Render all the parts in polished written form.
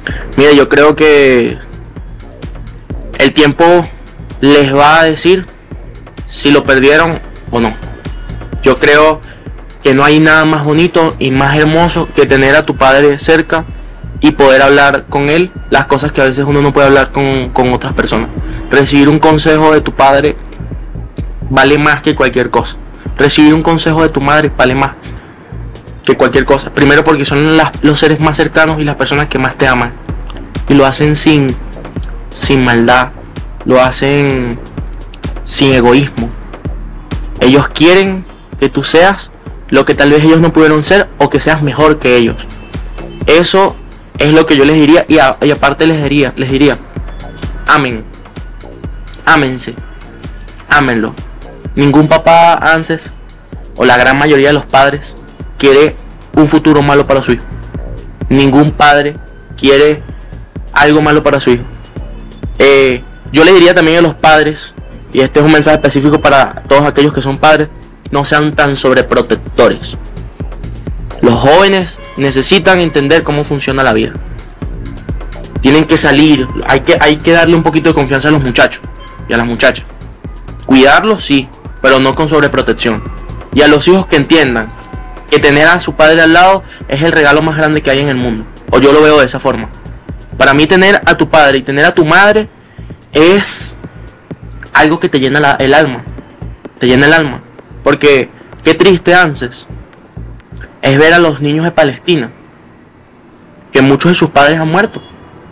Mira, yo creo que el tiempo les va a decir si lo perdieron o no. Yo creo que no hay nada más bonito y más hermoso que tener a tu padre cerca y poder hablar con él las cosas que a veces uno no puede hablar con otras personas. Recibir un consejo de tu padre vale más que cualquier cosa. Recibir un consejo de tu madre vale más que cualquier cosa. Primero porque son los seres más cercanos y las personas que más te aman. Y lo hacen sin maldad. Lo hacen sin egoísmo. Ellos quieren que tú seas lo que tal vez ellos no pudieron ser, o que seas mejor que ellos. Eso es lo que yo les diría. Y aparte les diría, amen. Ámense. Ámenlo. Ningún papá antes, o la gran mayoría de los padres, quiere un futuro malo para su hijo. Ningún padre quiere algo malo para su hijo. Yo le diría también a los padres, y este es un mensaje específico para todos aquellos que son padres: no sean tan sobreprotectores. Los jóvenes necesitan entender cómo funciona la vida. Tienen que salir, hay que darle un poquito de confianza a los muchachos y a las muchachas. Cuidarlos sí, pero no con sobreprotección. Y a los hijos que entiendan que tener a su padre al lado es el regalo más grande que hay en el mundo. O yo lo veo de esa forma. Para mí tener a tu padre y tener a tu madre es algo que te llena el alma. Te llena el alma. Porque qué triste antes es ver a los niños de Palestina, que muchos de sus padres han muerto.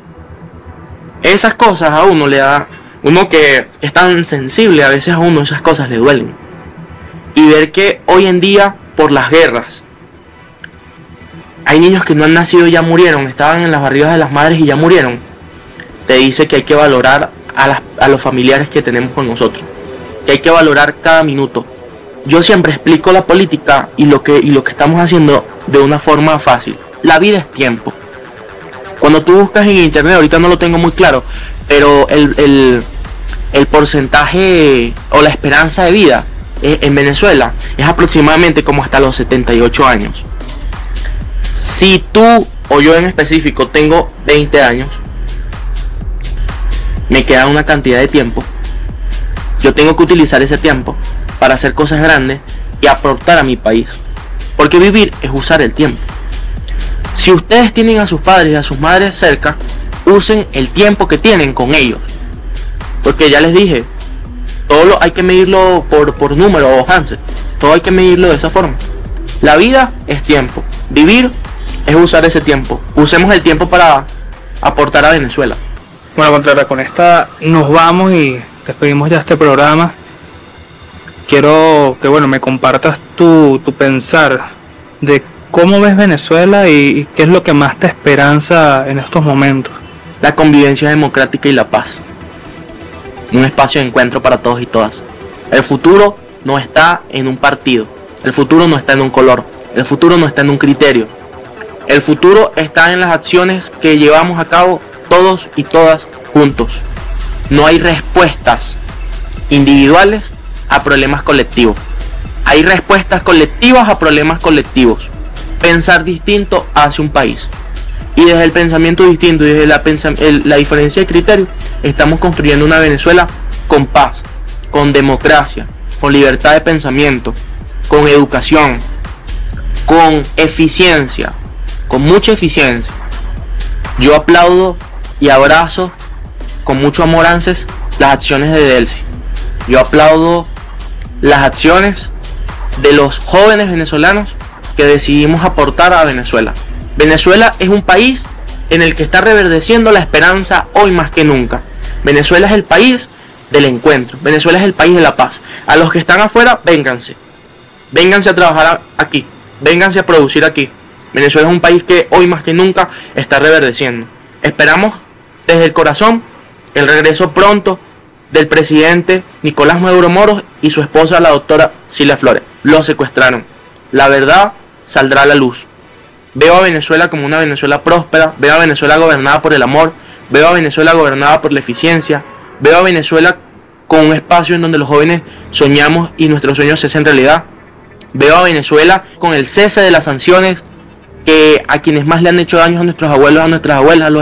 Esas cosas a uno le da, uno que es tan sensible, a veces a uno esas cosas le duelen. Y ver que hoy en día, por las guerras, hay niños que no han nacido y ya murieron, estaban en las barrigas de las madres y ya murieron, te dice que hay que valorar a los familiares que tenemos con nosotros, que hay que valorar cada minuto. Yo siempre explico la política y lo que estamos haciendo de una forma fácil. La vida es tiempo. Cuando tú buscas en internet, ahorita no lo tengo muy claro, pero el porcentaje o la esperanza de vida en Venezuela es aproximadamente como hasta los 78 años. Si tú o yo en específico tengo 20 años, me queda una cantidad de tiempo. Yo tengo que utilizar ese tiempo para hacer cosas grandes y aportar a mi país. Porque vivir es usar el tiempo. Si ustedes tienen a sus padres y a sus madres cerca, usen el tiempo que tienen con ellos. Porque ya les dije, todo hay que medirlo por número o Hansel. Todo hay que medirlo de esa forma. La vida es tiempo. Vivir es usar ese tiempo. Usemos el tiempo para aportar a Venezuela. Bueno, Contreras, con esta nos vamos y despedimos ya este programa. Quiero que me compartas tu pensar de cómo ves Venezuela y qué es lo que más te esperanza en estos momentos. La convivencia democrática y la paz. Un espacio de encuentro para todos y todas. El futuro no está en un partido. El futuro no está en un color. El futuro no está en un criterio. El futuro está en las acciones que llevamos a cabo todos y todas juntos. No hay respuestas individuales a problemas colectivos. Hay respuestas colectivas a problemas colectivos. Pensar distinto hace un país. Y desde el pensamiento distinto y desde la diferencia de criterio, estamos construyendo una Venezuela con paz, con democracia, con libertad de pensamiento, con educación, con eficiencia, con mucha eficiencia. Yo aplaudo y abrazo con mucho amor, Anses, las acciones de Delcy. Yo aplaudo las acciones de los jóvenes venezolanos que decidimos aportar a Venezuela. Venezuela es un país en el que está reverdeciendo la esperanza hoy más que nunca. Venezuela es el país del encuentro. Venezuela es el país de la paz. A los que están afuera, vénganse. Vénganse a trabajar aquí. Vénganse a producir aquí. Venezuela es un país que hoy más que nunca está reverdeciendo. Esperamos desde el corazón el regreso pronto del presidente Nicolás Maduro Moros y su esposa, la doctora Cilia Flores. Lo secuestraron. La verdad saldrá a la luz. Veo a Venezuela como una Venezuela próspera. Veo a Venezuela gobernada por el amor. Veo a Venezuela gobernada por la eficiencia. Veo a Venezuela con un espacio en donde los jóvenes soñamos y nuestros sueños se hacen realidad. Veo a Venezuela con el cese de las sanciones que a quienes más le han hecho daño a nuestros abuelos, a nuestras abuelas, a los